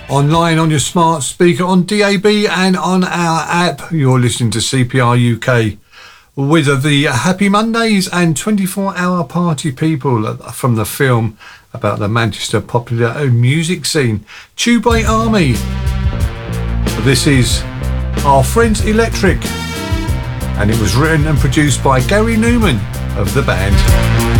Online, on your smart speaker, on DAB and on our app. You're listening to CPR UK with the Happy Mondays and 24-hour party people from the film about the Manchester popular music scene, Tube Army. This is Our Friends Electric, and it was written and produced by Gary Newman of the band.